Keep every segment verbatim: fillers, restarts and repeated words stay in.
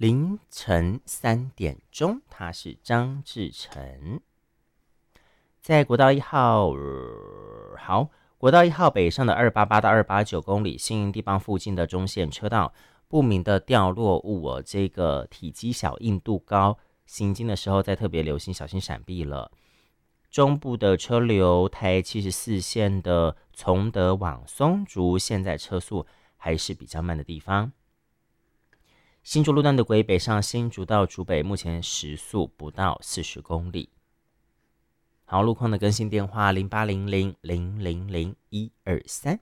凌晨三点钟，他是张志成。在国道一号，呃、好，国道一号北上的二八八到二八九公里，新营地磅附近的中线车道，不明的掉落物哦，这个体积小、硬度高，行经的时候再特别留心，小心闪避了。中部的车流，台七十四线的崇德往松竹，现在车速还是比较慢的地方。新竹路段的轨北上新竹到竹北，目前时速不到四十公里。好，路况的更新电话零八零零零零零一二三。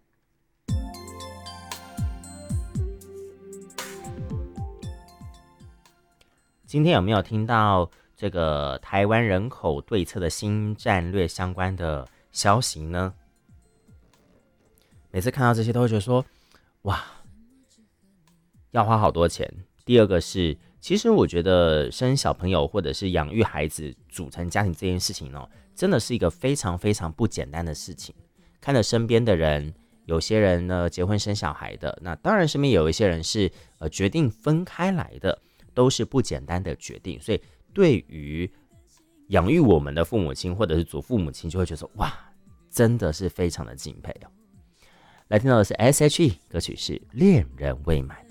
今天有没有听到这个台湾人口对策的新战略相关的消息呢？每次看到这些都会觉得说，哇，要花好多钱。第二个是，其实我觉得生小朋友或者是养育孩子、组成家庭这件事情哦，真的是一个非常非常不简单的事情。看着身边的人，有些人呢结婚生小孩的，那当然身边有一些人是呃决定分开来的，都是不简单的决定。所以对于养育我们的父母亲或者是祖父母亲，就会觉得说，哇，真的是非常的敬佩哦。来听到的是 S H E 歌曲是《恋人未满》。